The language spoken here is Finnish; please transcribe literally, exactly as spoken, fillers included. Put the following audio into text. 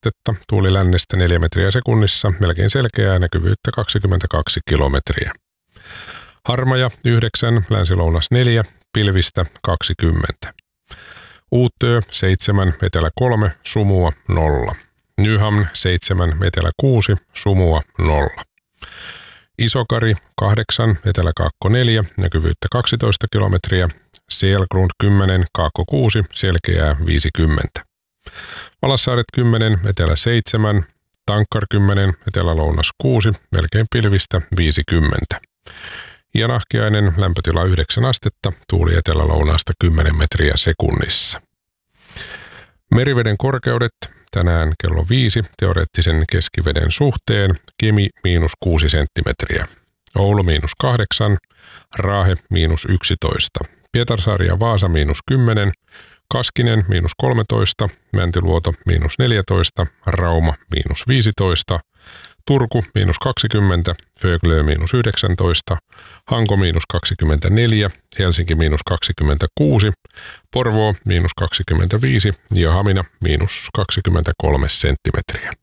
astetta, tuuli lännestä neljä metriä sekunnissa, melkein selkeää, näkyvyyttä kaksikymmentäkaksi kilometriä. Harmaja yhdeksän, länsi-lounas neljä, pilvistä kaksikymmentä. Uutö seitsemän, etelä kolme, sumua nolla. Nyhamn seitsemän, etelä kuusi, sumua nolla. Isokari kahdeksan, etelä kaakko neljä, näkyvyyttä kaksitoista kilometriä. Selgrund kymmenen, kaakko kuusi, selkeää viisikymmentä. Valassaaret kymmenen, etelä seitsemän, Tankkar kymmenen, etelä-lounas kuusi, melkein pilvistä viisikymmentä. Ja Nahkiainen lämpötila yhdeksän astetta, tuuli etelä-lounaasta kymmenen metriä sekunnissa. Meriveden korkeudet tänään kello viisi teoreettisen keskiveden suhteen, Kemi miinus kuusi senttimetriä, Oulu miinus kahdeksan, Raahe miinus yksitoista, Pietarsaari ja Vaasa miinus kymmenen, Kaskinen miinus kolmetoista, Mäntyluoto miinus neljätoista, Rauma miinus viisitoista, Turku miinus kaksikymmentä, Föglö miinus yhdeksäntoista, Hanko miinus kaksikymmentäneljä, Helsinki miinus kaksikymmentäkuusi, Porvoo miinus kaksikymmentäviisi ja Hamina miinus kaksikymmentäkolme senttimetriä.